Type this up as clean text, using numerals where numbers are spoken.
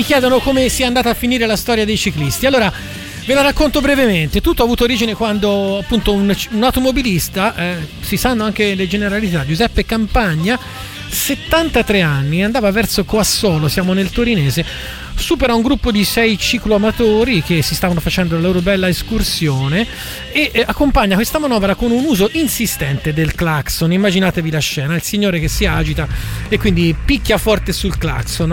mi chiedono come sia andata a finire la storia dei ciclisti. Allora, ve la racconto brevemente. Tutto ha avuto origine quando appunto un automobilista, si sanno anche le generalità, Giuseppe Campagna, 73 anni, andava verso Coassolo, siamo nel torinese, supera un gruppo di 6 cicloamatori che si stavano facendo la loro bella escursione e accompagna questa manovra con un uso insistente del clacson. Immaginatevi la scena, il signore che si agita e quindi picchia forte sul clacson.